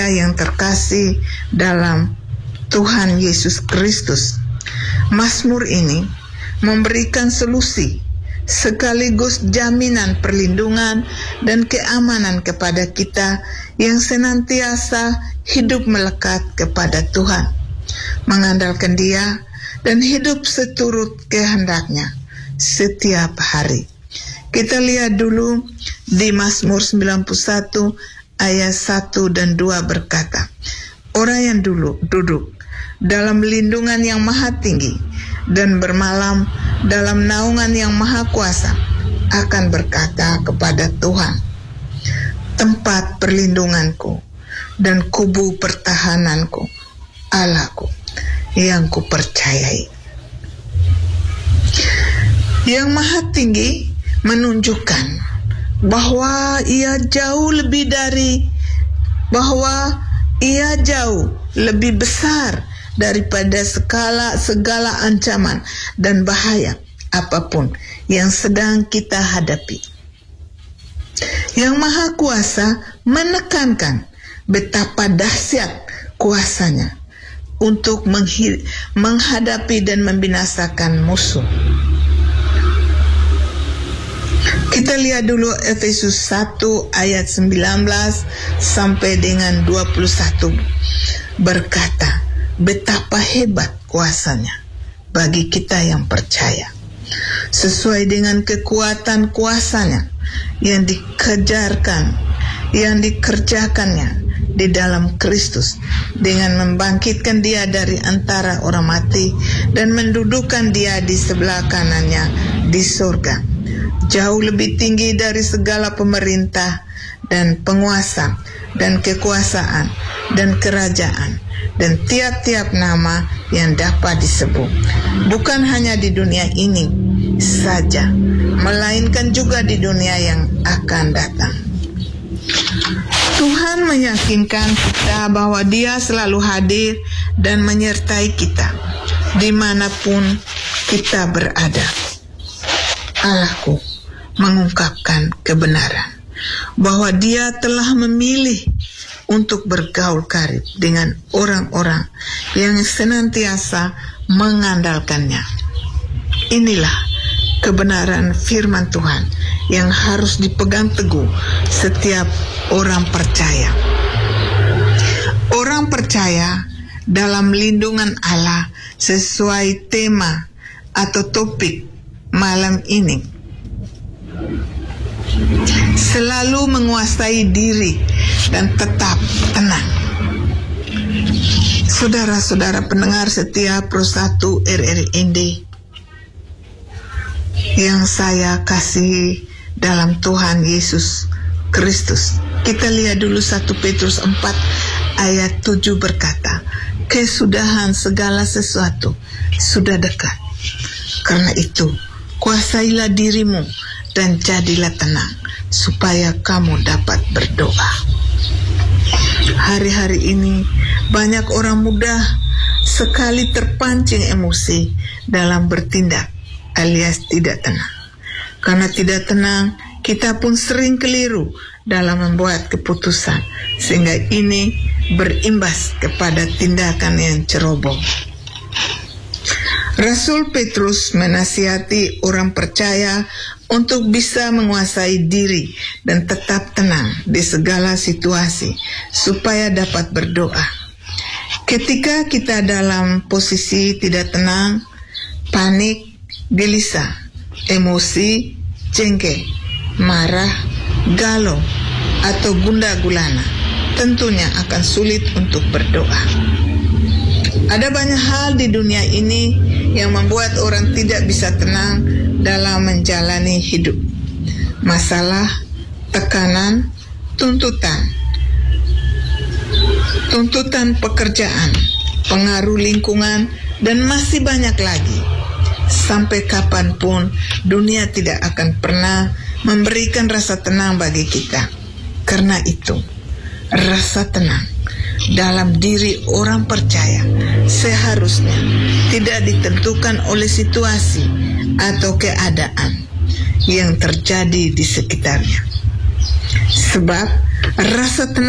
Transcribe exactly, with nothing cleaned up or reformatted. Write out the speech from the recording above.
yang terkasih dalam Tuhan Yesus Kristus, Mazmur ini memberikan solusi sekaligus jaminan perlindungan dan keamanan kepada kita yang senantiasa hidup melekat kepada Tuhan, mengandalkan Dia dan hidup seturut kehendaknya setiap hari. Kita lihat dulu di Mazmur sembilan puluh satu ayat satu dan dua berkata, orang yang dulu duduk dalam lindungan yang maha tinggi dan bermalam dalam naungan yang maha kuasa akan berkata kepada Tuhan, tempat perlindunganku dan kubu pertahananku, Allahku yang kupercayai. Yang maha tinggi menunjukkan bahwa ia jauh lebih dari bahwa ia jauh lebih besar daripada segala segala ancaman dan bahaya apapun yang sedang kita hadapi. Yang Maha Kuasa menekankan betapa dahsyat kuasanya untuk menghi- menghadapi dan membinasakan musuh. Kita lihat dulu Efesus satu ayat sembilan belas sampai dengan dua puluh satu berkata, betapa hebat kuasanya bagi kita yang percaya. Sesuai dengan kekuatan kuasanya yang dikejarkan, yang dikerjakannya di dalam Kristus dengan membangkitkan Dia dari antara orang mati dan mendudukkan Dia di sebelah kanannya di surga, jauh lebih tinggi dari segala pemerintah dan penguasa dan kekuasaan dan kerajaan dan tiap-tiap nama yang dapat disebut, bukan hanya di dunia ini saja, melainkan juga di dunia yang akan datang. Tuhan meyakinkan kita bahwa Dia selalu hadir dan menyertai kita dimanapun kita berada. Allahku mengungkapkan kebenaran bahwa Dia telah memilih untuk bergaul karib dengan orang-orang yang senantiasa mengandalkannya. Inilah kebenaran firman Tuhan yang harus dipegang teguh setiap orang percaya. Orang percaya dalam lindungan Allah sesuai tema atau topik malam ini selalu menguasai diri dan tetap tenang. Saudara-saudara pendengar setia Pro satu R R N D yang saya kasihi dalam Tuhan Yesus Kristus, kita lihat dulu satu Petrus empat ayat tujuh berkata, kesudahan segala sesuatu sudah dekat. Karena itu kuasailah dirimu dan jadilah tenang supaya kamu dapat berdoa. Hari-hari ini banyak orang mudah sekali terpancing emosi dalam bertindak alias tidak tenang. Karena tidak tenang, kita pun sering keliru dalam membuat keputusan, sehingga ini berimbas kepada tindakan yang ceroboh. Rasul Petrus menasihati orang percaya untuk bisa menguasai diri dan tetap tenang di segala situasi supaya dapat berdoa. Ketika kita dalam posisi tidak tenang, panik, gelisah, emosi, jengkel, marah, galau, atau gundah gulana, tentunya akan sulit untuk berdoa. Ada banyak hal di dunia ini yang membuat orang tidak bisa tenang dalam menjalani hidup. Masalah, tekanan, tuntutan, tuntutan pekerjaan, pengaruh lingkungan, dan masih banyak lagi. Sampai kapanpun dunia tidak akan pernah memberikan rasa tenang bagi kita. Karena itu, rasa tenang dalam diri orang percaya seharusnya tidak ditentukan oleh situasi atau keadaan yang terjadi di sekitarnya. Sebab rasa tenang